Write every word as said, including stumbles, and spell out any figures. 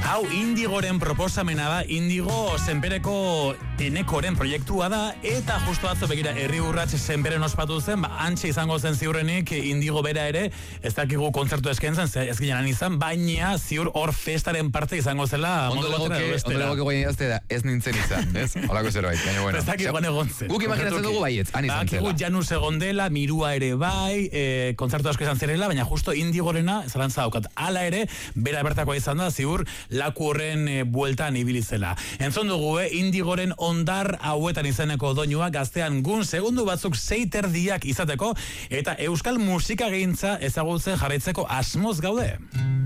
Hau Indigoren proposamena da, Indigo Senpereko Enekoren proiektua da, eta justu atzo begira herri urrats Senperen ospatu zen, ba, antxe izango zen ziurrenik Indigo bera ere, ez dakigu kontzertu eskentzen, ez ginen izan, baina ziur hor festaren parte izango zela. Ondo legoke, ondo legoke goien jazte da, ez nintzen izan, ez? Holako zerbait, baina bueno. Ez dakik guan egon zen. Guk imaginatzen dugu baietz, han izan zela. Dakigu Janus egon dela, Mirua ere bai, e, kontzertu asko izan zirela, baina justo Indigorena, zalantza daukat, ala ere, bera bertakoa izan da, ziur, laku horren e, bueltan ibilizela. Entzon dugu, eh, Indigoren ondar hauetan izeneko doinua gaztean gun segundu batzuk seiterdiak izateko, eta euskal musikagintza ezagutzen jarraitzeko asmoz gaude.